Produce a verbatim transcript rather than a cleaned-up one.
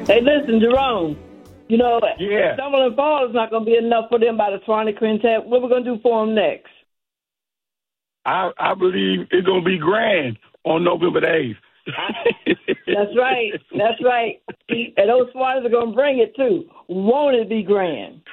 Hey, listen, Jerome. You know, Yeah. Summerlin Falls is not going to be enough for them by the Swanee Quintet. What we going to do for them next? I, I believe it's going to be grand on November the eighth. That's right. That's right. And those Swanees are going to bring it, too. Won't it be grand?